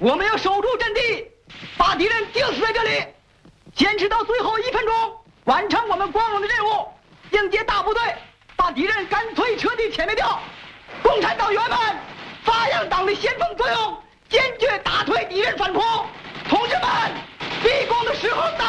我们要守住阵地，把敌人钉死在这里，坚持到最后1分钟，完成我们光荣的任务，迎接大部队，把敌人干脆彻底歼灭掉。共产党员们，发扬党的先锋作用，坚决打退敌人反扑。同志们，立功的时候到